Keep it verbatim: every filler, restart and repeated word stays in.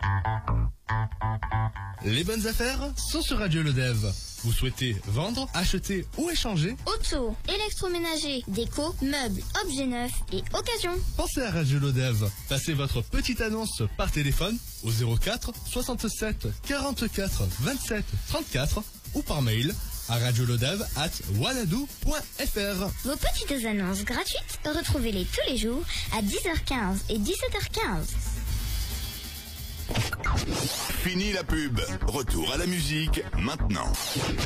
Les bonnes affaires sont sur Radio Lodev. Vous souhaitez vendre, acheter ou échanger? Auto, électroménager, déco, meubles, objets neufs et occasion. Pensez à Radio Lodev. Passez votre petite annonce par téléphone au zéro quatre soixante-sept quarante-quatre vingt-sept trente-quatre ou par mail à radiolodev arobase wanadoo point fr. Vos petites annonces gratuites, retrouvez-les tous les jours à dix heures quinze et dix-sept heures quinze. Fini la pub. Retour à la musique maintenant.